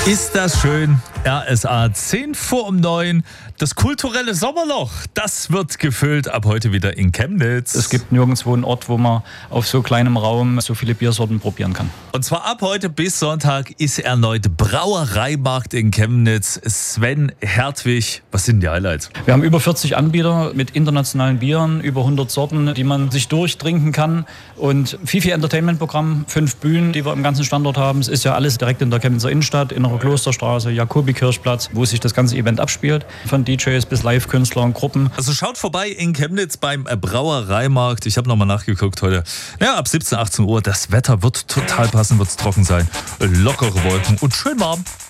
Ist das schön? RSA 10 vor um 9. Das kulturelle Sommerloch, das wird gefüllt ab heute wieder in Chemnitz. Es gibt nirgendwo einen Ort, wo man auf so kleinem Raum so viele Biersorten probieren kann. Und zwar ab heute bis Sonntag ist erneut Brauereimarkt in Chemnitz. Sven Hertwig, was sind die Highlights? Wir haben über 40 Anbieter mit internationalen Bieren, über 100 Sorten, die man sich durchtrinken kann. Und viel Entertainment-Programm, 5 Bühnen, die wir im ganzen Standort haben. Es ist ja alles direkt in der Chemnitzer Innenstadt, Innere Klosterstraße, Jakobi-Kirchplatz, wo sich das ganze Event abspielt. Von DJs bis Live-Künstler und Gruppen. Also schaut vorbei in Chemnitz beim Brauereimarkt. Ich habe nochmal nachgeguckt heute. Ja, ab 17, 18 Uhr. Das Wetter wird total passen, wird es trocken sein. Lockere Wolken und schön warm.